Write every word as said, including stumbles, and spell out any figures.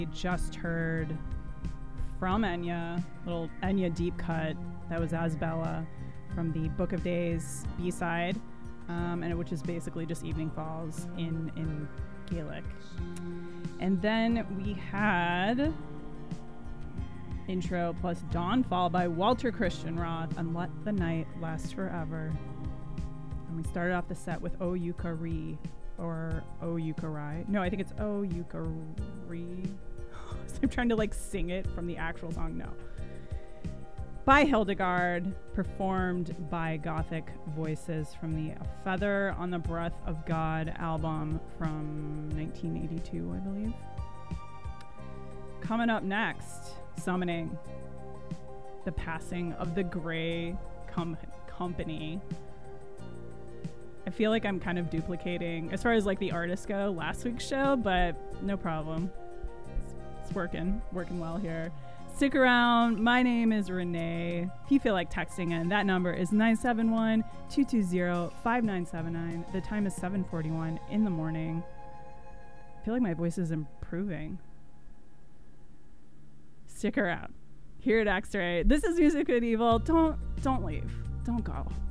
We just heard from Enya, little Enya deep cut. That was Asbella from the Book of Days B-side, um, and which is basically just Evening Falls in, in Gaelic. And then we had intro plus Dawnfall by Walter Christian Roth and Let the Night Last Forever. And we started off the set with O Yukari, or O Yukari. No, I think it's O Yukari. So I'm trying to like sing it from the actual song. No. By Hildegard, performed by Gothic Voices from the A Feather on the Breath of God album from nineteen eighty-two, I believe. Coming up next, Summoning, the passing of the Grey com- Company. I feel like I'm kind of duplicating, as far as like the artists go, last week's show, but no problem. It's, it's working, working well here. Stick around. My name is Renee. If you feel like texting in, that number is nine seven one, two two zero, five nine seven nine. The time is seven forty-one in the morning. I feel like my voice is improving. Stick around. Here at X-Ray. This is Music Medieval. Don't don't leave. Don't go.